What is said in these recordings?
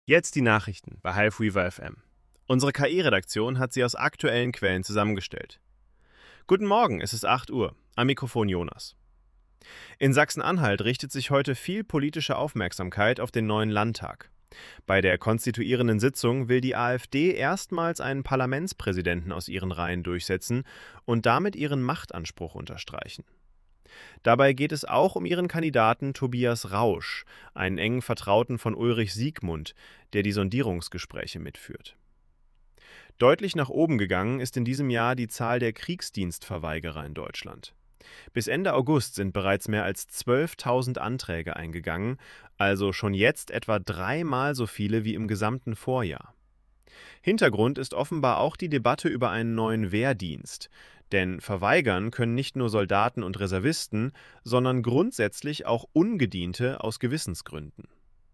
Jetzt die Nachrichten bei Hiveweaver FM. Unsere KI-Redaktion hat sie aus aktuellen Quellen zusammengestellt. Guten Morgen, es ist 8 Uhr. Am Mikrofon Jonas. In Sachsen-Anhalt richtet sich heute viel politische Aufmerksamkeit auf den neuen Landtag. Bei der konstituierenden Sitzung will die AfD erstmals einen Parlamentspräsidenten aus ihren Reihen durchsetzen und damit ihren Machtanspruch unterstreichen. Dabei geht es auch um ihren Kandidaten Tobias Rausch, einen engen Vertrauten von Ulrich Siegmund, der die Sondierungsgespräche mitführt. Deutlich nach oben gegangen ist in diesem Jahr die Zahl der Kriegsdienstverweigerer in Deutschland. Bis Ende August sind bereits mehr als 12.000 Anträge eingegangen, also schon jetzt etwa 3-mal so viele wie im gesamten Vorjahr. Hintergrund ist offenbar auch die Debatte über einen neuen Wehrdienst. Denn verweigern können nicht nur Soldaten und Reservisten, sondern grundsätzlich auch Ungediente aus Gewissensgründen.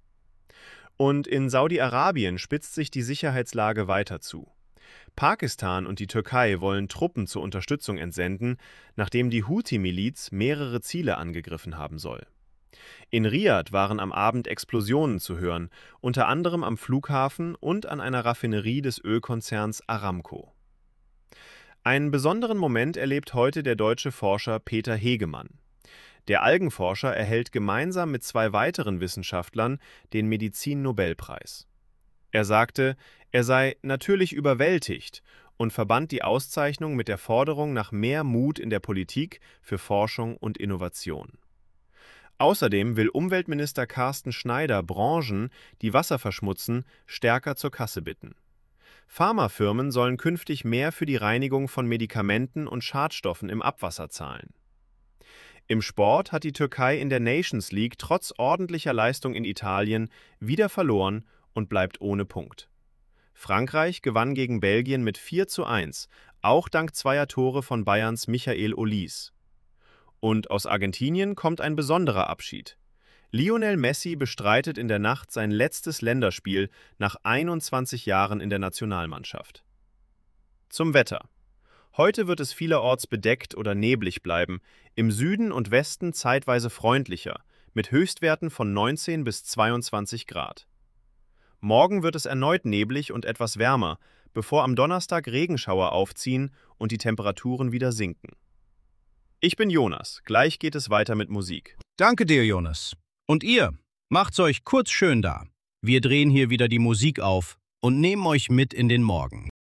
Und in Saudi-Arabien spitzt sich die Sicherheitslage weiter zu. Pakistan und die Türkei wollen Truppen zur Unterstützung entsenden, nachdem die Houthi-Miliz mehrere Ziele angegriffen haben soll. In Riad waren am Abend Explosionen zu hören, unter anderem am Flughafen und an einer Raffinerie des Ölkonzerns Aramco. Einen besonderen Moment erlebt heute der deutsche Forscher Peter Hegemann. Der Algenforscher erhält gemeinsam mit 2 weiteren Wissenschaftlern den Medizin-Nobelpreis. Er sagte, er sei natürlich überwältigt und verband die Auszeichnung mit der Forderung nach mehr Mut in der Politik für Forschung und Innovation. Außerdem will Umweltminister Carsten Schneider Branchen, die Wasser verschmutzen, stärker zur Kasse bitten. Pharmafirmen sollen künftig mehr für die Reinigung von Medikamenten und Schadstoffen im Abwasser zahlen. Im Sport hat die Türkei in der Nations League trotz ordentlicher Leistung in Italien wieder verloren und bleibt ohne Punkt. Frankreich gewann gegen Belgien mit 4:1, auch dank 2 Tore von Bayerns Michael Olise. Und aus Argentinien kommt ein besonderer Abschied. Lionel Messi bestreitet in der Nacht sein letztes Länderspiel nach 21 Jahren in der Nationalmannschaft. Zum Wetter. Heute wird es vielerorts bedeckt oder neblig bleiben, im Süden und Westen zeitweise freundlicher, mit Höchstwerten von 19 bis 22 Grad. Morgen wird es erneut neblig und etwas wärmer, bevor am Donnerstag Regenschauer aufziehen und die Temperaturen wieder sinken. Ich bin Jonas, gleich geht es weiter mit Musik. Danke dir, Jonas. Und ihr, macht's euch kurz schön da. Wir drehen hier wieder die Musik auf und nehmen euch mit in den Morgen.